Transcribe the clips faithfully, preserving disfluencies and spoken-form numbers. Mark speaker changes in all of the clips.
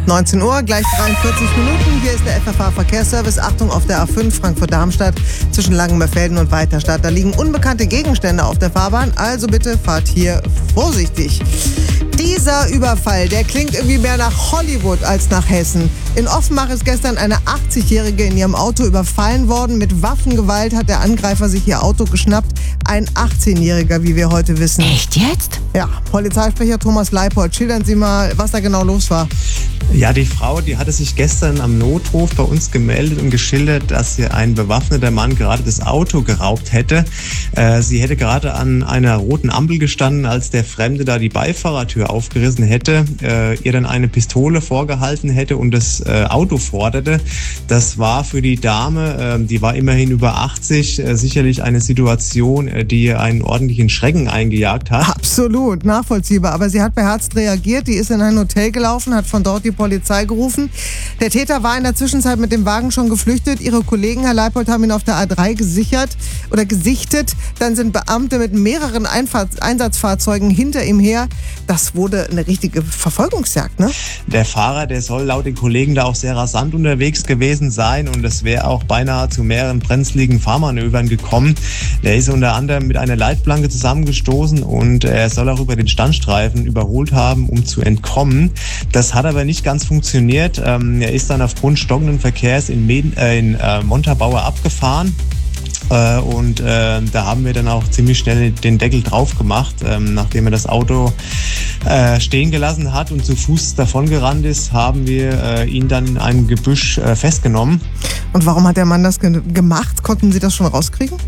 Speaker 1: neunzehn Uhr, gleich dreiundvierzig Minuten. Hier ist der F F H-Verkehrsservice. Achtung, auf der A fünf Frankfurt-Darmstadt zwischen Langenmerfelden und Weiterstadt. Da liegen unbekannte Gegenstände auf der Fahrbahn, also bitte fahrt hier vorsichtig. Dieser Überfall, der klingt irgendwie mehr nach Hollywood als nach Hessen. In Offenbach ist gestern eine achtzigjährige in ihrem Auto überfallen worden. Mit Waffengewalt hat der Angreifer sich ihr Auto geschnappt. Ein achtzehnjähriger, wie wir heute wissen.
Speaker 2: Echt jetzt?
Speaker 1: Ja, Polizeisprecher Thomas Leipold, schildern Sie mal, was da genau los war.
Speaker 3: Ja, die Frau, die hatte sich gestern am Notruf bei uns gemeldet und geschildert, dass ihr ein bewaffneter Mann gerade das Auto geraubt hätte. Äh, sie hätte gerade an einer roten Ampel gestanden, als der Fremde da die Beifahrertür aufgerissen hätte, äh, ihr dann eine Pistole vorgehalten hätte und das äh, Auto forderte. Das war für die Dame, äh, die war immerhin über achtzig, äh, sicherlich eine Situation, äh, die ihr einen ordentlichen Schrecken eingejagt hat.
Speaker 1: Absolut, nachvollziehbar. Aber sie hat beherzt reagiert, die ist in ein Hotel gelaufen, hat von dort die Polizei gerufen. Der Täter war in der Zwischenzeit mit dem Wagen schon geflüchtet. Ihre Kollegen, Herr Leipold, haben ihn auf der A drei gesichert oder gesichtet. Dann sind Beamte mit mehreren Einfahrts- Einsatzfahrzeugen hinter ihm her. Das wurde eine richtige Verfolgungsjagd, ne?
Speaker 3: Der Fahrer, der soll laut den Kollegen da auch sehr rasant unterwegs gewesen sein und es wäre auch beinahe zu mehreren brenzligen Fahrmanövern gekommen. Der ist unter anderem mit einer Leitplanke zusammengestoßen und er soll auch über den Standstreifen überholt haben, um zu entkommen. Das hat aber nicht ganz funktioniert. Ähm, er ist dann aufgrund stockenden Verkehrs in, Med- äh, in äh, Montabaur abgefahren. Äh, und äh, da haben wir dann auch ziemlich schnell den Deckel drauf gemacht, ähm, nachdem er das Auto äh, stehen gelassen hat und zu Fuß davongerannt ist, haben wir äh, ihn dann in einem Gebüsch äh, festgenommen.
Speaker 1: Und warum hat der Mann das ge- gemacht? Konnten Sie das schon rauskriegen?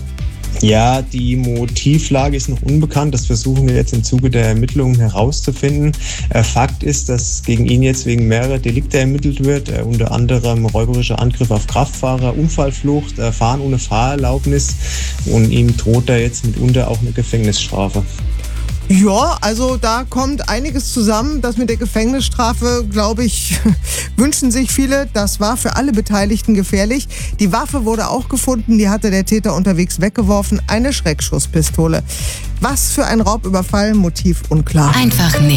Speaker 3: Ja, die Motivlage ist noch unbekannt. Das versuchen wir jetzt im Zuge der Ermittlungen herauszufinden. Äh, Fakt ist, dass gegen ihn jetzt wegen mehrerer Delikte ermittelt wird, äh, unter anderem räuberischer Angriff auf Kraftfahrer, Unfallflucht, äh, Fahren ohne Fahrerlaubnis und ihm droht da jetzt mitunter auch eine Gefängnisstrafe.
Speaker 1: Ja, also da kommt einiges zusammen. Das mit der Gefängnisstrafe, glaube ich, wünschen sich viele. Das war für alle Beteiligten gefährlich. Die Waffe wurde auch gefunden, die hatte der Täter unterwegs weggeworfen. Eine Schreckschusspistole. Was für ein Raubüberfall, Motiv unklar.
Speaker 2: Einfach nicht.